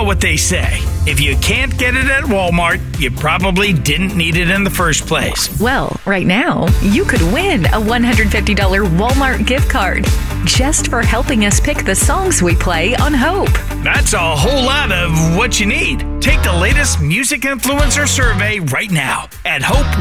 what they say. If you can't get it at Walmart, you probably didn't need it in the first place. Well, right now, you could win a $150 Walmart gift card just for helping us pick the songs we play on Hope. That's a whole lot of what you need. Take the latest music influencer survey right now at Hope